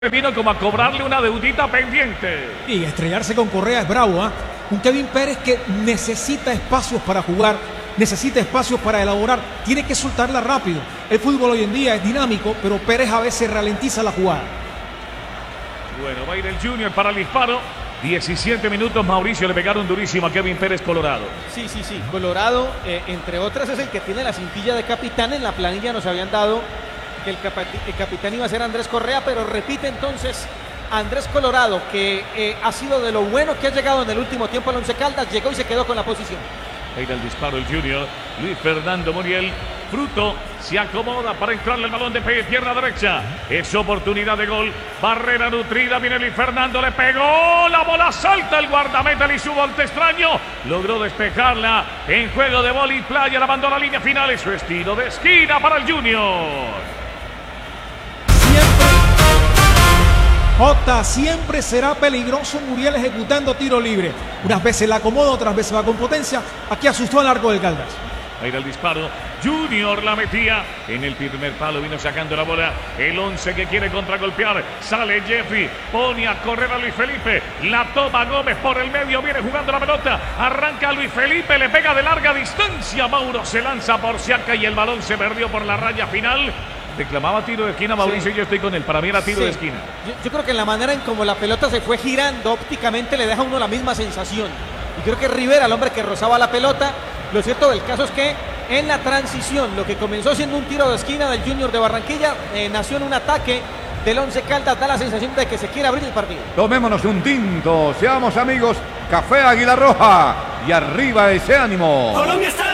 Vino como a cobrarle una deudita pendiente. Y estrellarse con Correa es bravo, ¿ah? Un Kevin Pérez que necesita espacios para jugar, necesita espacios para elaborar, tiene que soltarla rápido. El fútbol hoy en día es dinámico, pero Pérez a veces ralentiza la jugada. Bueno, va a ir el Junior para el disparo. 17 minutos, Mauricio, le pegaron durísimo a Kevin Pérez, Colorado. Sí. Colorado, entre otras, es el que tiene la cintilla de capitán. En la planilla nos habían dado que el capitán iba a ser Andrés Correa, pero repite entonces Andrés Colorado, que ha sido de lo bueno que ha llegado en el último tiempo al Once Caldas, llegó y se quedó con la posición. Ahí va el disparo el Junior, Luis Fernando Muriel, Fruto se acomoda para entrarle el balón de pierna derecha, es oportunidad de gol, barrera nutrida, viene Luis Fernando, le pegó, la bola salta el guardameta y su volte extraño, logró despejarla en juego de vóley playa, la mandó a la línea final, es su estilo de esquina para el Junior. Siempre será peligroso Muriel ejecutando tiro libre. Unas veces la acomoda, otras veces va con potencia. Aquí asustó al arco del Caldas. Ahí era el disparo. Junior la metía. En el primer palo vino sacando la bola. El 11 que quiere contragolpear. Sale Jeffrey. Pone a correr a Luis Felipe. La toma Gómez por el medio. Viene jugando la pelota. Arranca Luis Felipe. Le pega de larga distancia. Mauro se lanza por Siaka y el balón se perdió por la raya final. Reclamaba tiro de esquina Mauricio, sí. Yo estoy con él, para mí era tiro de esquina. Yo creo que en la manera en como la pelota se fue girando ópticamente le deja a uno la misma sensación. Y creo que Rivera, el hombre que rozaba la pelota, lo cierto del caso es que en la transición, lo que comenzó siendo un tiro de esquina del Junior de Barranquilla, nació en un ataque del Once Caldas, da la sensación de que se quiere abrir el partido. Tomémonos un tinto, seamos amigos, Café Águila Roja y arriba ese ánimo. Colombia está